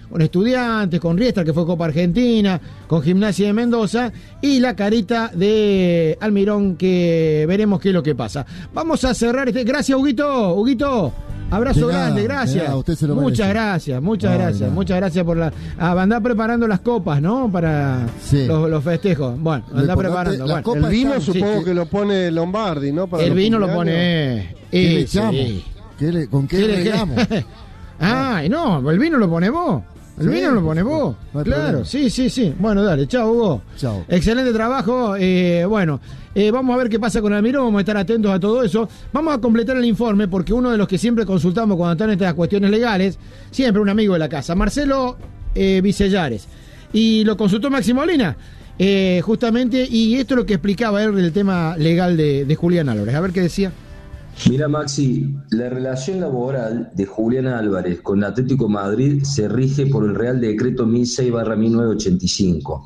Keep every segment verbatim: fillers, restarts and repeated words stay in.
con Estudiantes, con Riestra, que fue Copa Argentina, con Gimnasia de Mendoza, y la carita de Almirón, que veremos qué es lo que pasa. Vamos a cerrar este. Gracias, Huguito. Huguito, abrazo de nada, grande, gracias. nada, usted se lo muchas merece. gracias, muchas No, gracias, no. muchas gracias por la. A andar preparando las copas, ¿no? Para Sí. los, los festejos. Bueno, Lo andar importante, preparando. las Bueno. copas El vino están- supongo sí, que lo pone Lombardi, ¿no? Para El los vino lo cumpleaños. pone. ¿Qué le eh, echamos? sí. ¿Qué le- ¿Con qué, ¿Qué le- regamos? Ay, no, el vino lo pone vos. El Sí, vino lo pone vos. no hay Claro, problema. sí, sí, sí. Bueno, dale, chao, Hugo. Chao. Excelente trabajo. Eh, bueno, eh, vamos a ver qué pasa con Almirón, vamos a estar atentos a todo eso. Vamos a completar el informe porque uno de los que siempre consultamos cuando están estas cuestiones legales, siempre un amigo de la casa, Marcelo eh, Vicellares. Y lo consultó Maxi Molina, eh, justamente, y esto es lo que explicaba él del tema legal de, de Julián Álvarez. A ver qué decía. Mira, Maxi, la relación laboral de Julián Álvarez con Atlético Madrid se rige por el Real Decreto mil seis barra mil novecientos ochenta y cinco.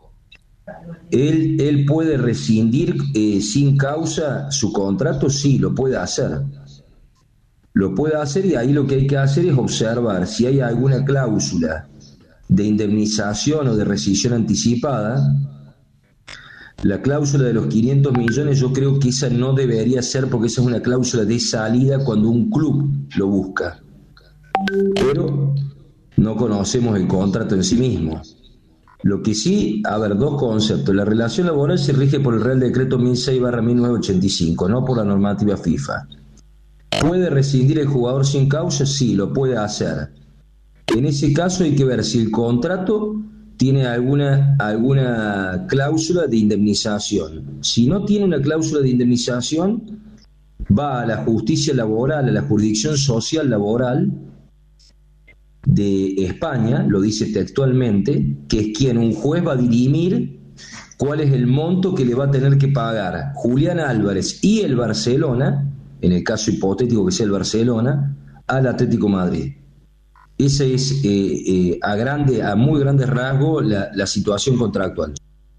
Él, él puede rescindir eh, sin causa su contrato, sí, lo puede hacer. Lo puede hacer y ahí lo que hay que hacer es observar si hay alguna cláusula de indemnización o de rescisión anticipada. La cláusula de los quinientos millones yo creo que esa no debería ser porque esa es una cláusula de salida cuando un club lo busca. Pero no conocemos el contrato en sí mismo. Lo que sí, a ver, dos conceptos. La relación laboral se rige por el Real Decreto mil seis barra mil novecientos ochenta y cinco, no por la normativa FIFA. ¿Puede rescindir el jugador sin causa? Sí, lo puede hacer. En ese caso hay que ver si el contrato tiene alguna, alguna cláusula de indemnización. Si no tiene una cláusula de indemnización, va a la justicia laboral, a la jurisdicción social laboral de España, lo dice textualmente, que es quien un juez va a dirimir cuál es el monto que le va a tener que pagar Julián Álvarez y el Barcelona, en el caso hipotético que sea el Barcelona, al Atlético Madrid. Esa es eh, eh, a grande, a muy grandes rasgos la, la situación contractual.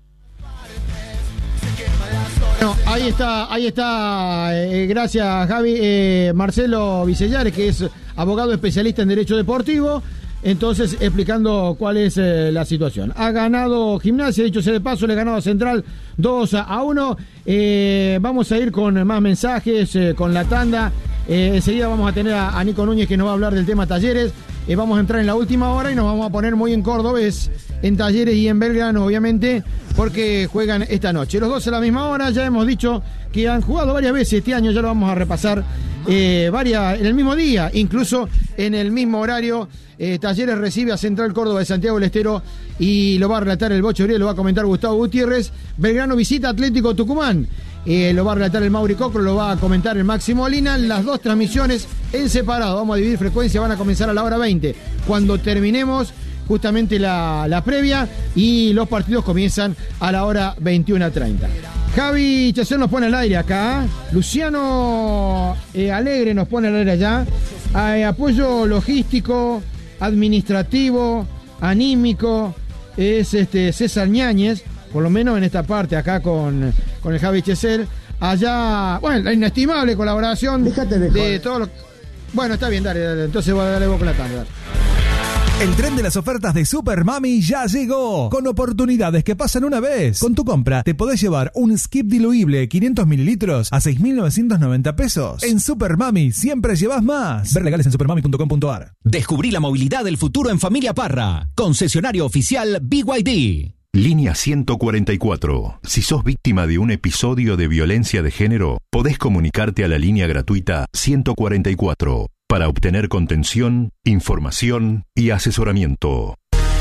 Bueno, ahí está, ahí está, eh, gracias Javi, eh, Marcelo Vicellares, que es abogado especialista en Derecho Deportivo, entonces explicando cuál es eh, la situación. Ha ganado Gimnasia, dicho sea de paso, le ha ganado a Central dos a uno, eh, vamos a ir con más mensajes, eh, con la tanda, eh, enseguida vamos a tener a, a Nico Núñez que nos va a hablar del tema Talleres, eh, vamos a entrar en la última hora y nos vamos a poner muy en cordobés, en Talleres y en Belgrano, obviamente, porque juegan esta noche. Los dos a la misma hora, ya hemos dicho que han jugado varias veces este año, ya lo vamos a repasar, eh, varias en el mismo día, incluso en el mismo horario. Eh, Talleres recibe a Central Córdoba de Santiago del Estero y lo va a relatar el Bocho Uriel, lo va a comentar Gustavo Gutiérrez. Belgrano visita Atlético Tucumán, eh, lo va a relatar el Mauri Cocro, lo va a comentar el Maxi Molina. Las dos transmisiones en separado, vamos a dividir frecuencia, van a comenzar a la hora veinte, cuando terminemos justamente la, la previa, y los partidos comienzan a la hora veintiuno treinta. Javi Chacón nos pone al aire acá, Luciano eh, Alegre nos pone al aire allá, eh, apoyo logístico, administrativo, anímico, es este César Ñáñez, por lo menos en esta parte acá con, con el Javi Chesel. Allá, bueno, la inestimable colaboración Déjate de, de todos los... Bueno, está bien, dale, dale, entonces voy a darle vos con la tanda, dale. El tren de las ofertas de Super Mami ya llegó, con oportunidades que pasan una vez. Con tu compra te podés llevar un skip diluible quinientos mililitros a seis mil novecientos noventa pesos. En Super Mami siempre llevas más. Ver legales en supermami punto com punto ar. Descubrí la movilidad del futuro en Familia Parra. Concesionario oficial B Y D. Línea ciento cuarenta y cuatro. Si sos víctima de un episodio de violencia de género, podés comunicarte a la línea gratuita ciento cuarenta y cuatro para obtener contención, información y asesoramiento.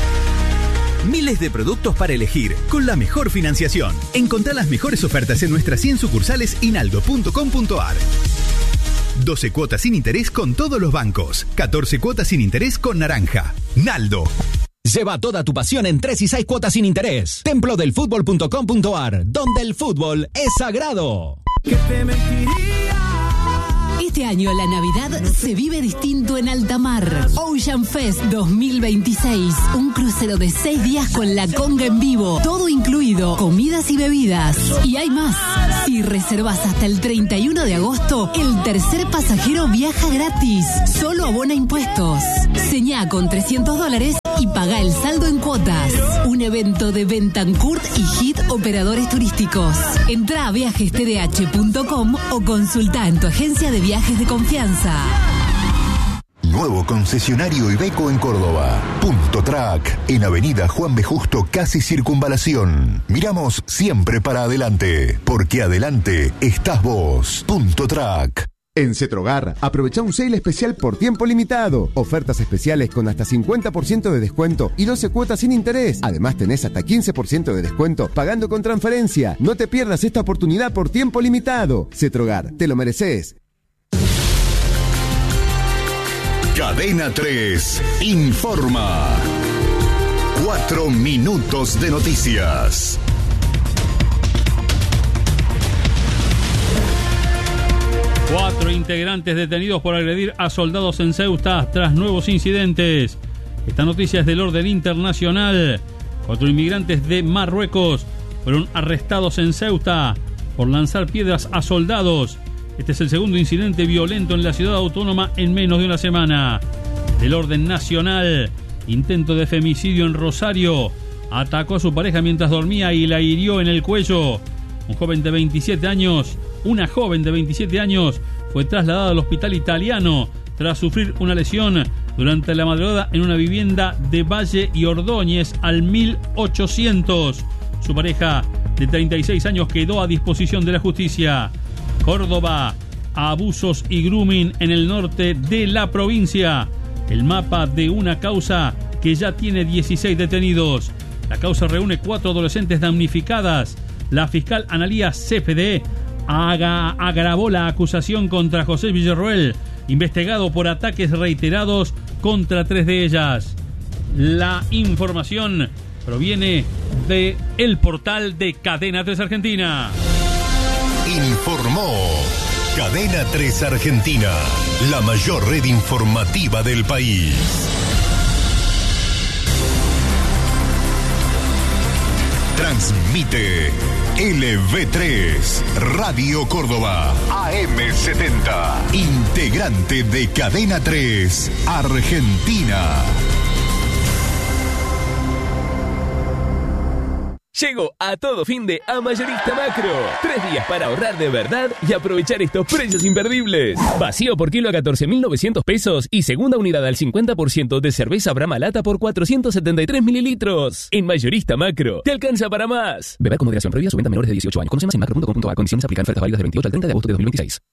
Miles de productos para elegir, con la mejor financiación. Encontrá las mejores ofertas en nuestras cien sucursales inaldo punto com punto ar. doce cuotas sin interés con todos los bancos. catorce cuotas sin interés con Naranja. Naldo. Lleva toda tu pasión en tres y seis cuotas sin interés. templo del fútbol punto com punto ar, donde el fútbol es sagrado. ¿Qué te mentiría? Este año la Navidad se vive distinto en alta mar. Ocean Fest dos mil veintiséis. Un crucero de seis días con la conga en vivo. Todo incluido, comidas y bebidas. Y hay más. Si reservas hasta el treinta y uno de agosto, el tercer pasajero viaja gratis. Solo abona impuestos. Señá con trescientos dólares y paga el saldo en cuotas. Un evento de Bentancurt y Hit Operadores Turísticos. Entra a viajes t d h punto com o consulta en tu agencia de viajes de confianza. Nuevo concesionario Iveco en Córdoba. Punto Track, en Avenida Juan B. Justo, casi Circunvalación. Miramos siempre para adelante, porque adelante estás vos. Punto Track. En Cetrogar, aprovecha un sale especial por tiempo limitado. Ofertas especiales con hasta cincuenta por ciento de descuento y doce cuotas sin interés. Además tenés hasta quince por ciento de descuento pagando con transferencia. No te pierdas esta oportunidad por tiempo limitado. Cetrogar, te lo mereces. Cadena tres informa. Cuatro minutos de noticias. Cuatro integrantes detenidos por agredir a soldados en Ceuta tras nuevos incidentes. Esta noticia es del orden internacional. Cuatro inmigrantes de Marruecos fueron arrestados en Ceuta por lanzar piedras a soldados. Este es el segundo incidente violento en la ciudad autónoma en menos de una semana. Del orden nacional, intento de femicidio en Rosario. Atacó a su pareja mientras dormía y la hirió en el cuello. Un joven de veintisiete años, una joven de veintisiete años fue trasladada al hospital italiano tras sufrir una lesión durante la madrugada en una vivienda de Valle y Ordóñez al mil ochocientos. Su pareja de treinta y seis años quedó a disposición de la justicia. Córdoba, abusos y grooming en el norte de la provincia. El mapa de una causa que ya tiene dieciséis detenidos. La causa reúne cuatro adolescentes damnificadas. La fiscal Analía Cepede aga, agravó la acusación contra José Villarroel, investigado por ataques reiterados contra tres de ellas. La información proviene de el portal de Cadena tres Argentina. Informó Cadena tres Argentina, la mayor red informativa del país. Transmite L V tres, Radio Córdoba, A M setenta, integrante de Cadena tres Argentina. Llegó a todo fin de a Mayorista Macro. Tres días para ahorrar de verdad y aprovechar estos precios imperdibles. Vacío por kilo a catorce mil novecientos pesos y segunda unidad al cincuenta por ciento de cerveza Brahma Lata por cuatrocientos setenta y tres mililitros. En Mayorista Macro, te alcanza para más. Beber con moderación, prohibida su venta a menores de dieciocho años. Conoce más en macro punto com punto a. Condiciones aplican. Ofertas válidas del veintiocho al treinta de agosto de dos mil veintiséis.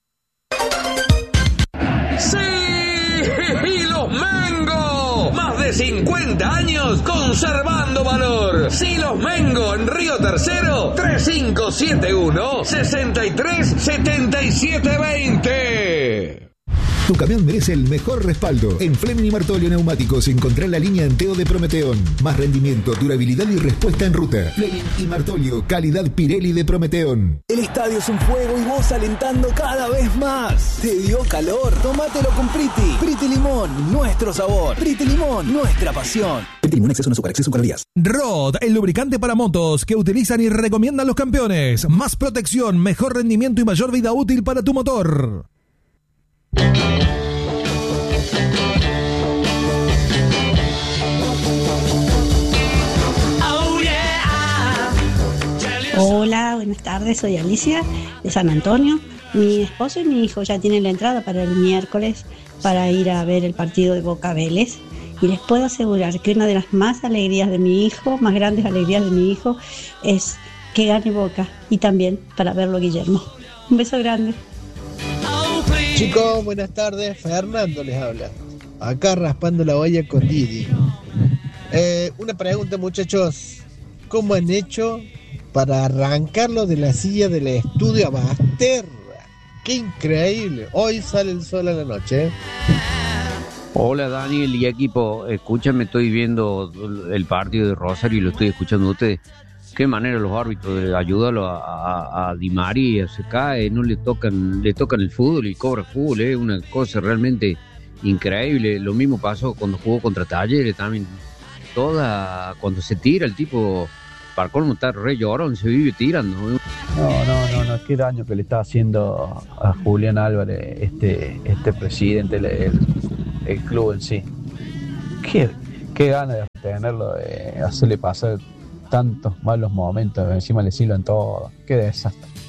¡Sí! ¡Los Mengo! Más de cincuenta años conservando valor. Silos Mengo en Río Tercero, tres cinco siete uno, seis tres siete siete dos cero. Tu camión merece el mejor respaldo. En Fleming y Martolio Neumáticos encontrá la línea Enteo de Prometeón. Más rendimiento, durabilidad y respuesta en ruta. Fleming y Martolio, calidad Pirelli de Prometeón. El estadio es un fuego y vos alentando cada vez más. ¿Te dio calor? Tómatelo con Priti. Priti Limón, nuestro sabor. Priti Limón, nuestra pasión. Priti Limón, exceso en azúcar, exceso en calorías. Rod, el lubricante para motos que utilizan y recomiendan los campeones. Más protección, mejor rendimiento y mayor vida útil para tu motor. Hola, buenas tardes, soy Alicia de San Antonio. Mi esposo y mi hijo ya tienen la entrada para el miércoles para ir a ver el partido de Boca Vélez y les puedo asegurar que una de las más alegrías de mi hijo, más grandes alegrías de mi hijo es que gane Boca y también para verlo Guillermo. Un beso grande. Chicos, buenas tardes. Fernando les habla. Acá raspando la olla con Didi. Eh, una pregunta, muchachos. ¿Cómo han hecho para arrancarlo de la silla del estudio a Basterra? ¡Qué increíble! Hoy sale el sol a la noche. ¿eh? Hola Daniel y equipo. Escúchame, estoy viendo el partido de Rosario y lo estoy escuchando a ustedes. Qué manera los árbitros de ayudarlo a, a, a Di María, se cae, no le tocan, le tocan el fútbol y cobra fútbol, es eh, una cosa realmente increíble. Lo mismo pasó cuando jugó contra Talleres también. Toda, cuando se tira el tipo, para colmo está re llorón, se vive tirando. No, no, no, no, qué daño que le está haciendo a Julián Álvarez, este, este presidente, el, el, el club en sí. Qué qué ganas de tenerlo, de hacerle pasar tantos malos momentos, encima le silban todo, qué desastre.